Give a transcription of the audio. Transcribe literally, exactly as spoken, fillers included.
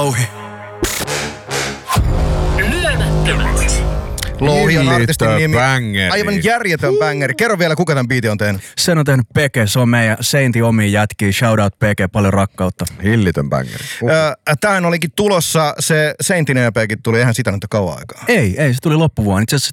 Louhi. Lyömättömät. Louhi on artistin nimi. Bangeri. Aivan järjetön bangeri. Kerro vielä, kuka tämän biitin on tehnyt. Sen on tehnyt Peke, se on meidän Saintin omiin jätkiä. Shout out Peke, paljon rakkautta. Hillitön bangeri. Uh. Öö, tämähän olikin tulossa, se Saintin E P:kin tuli, eihän sitä nyt kauan aikaa. Ei, ei, se tuli loppuvuonna. Itse asiassa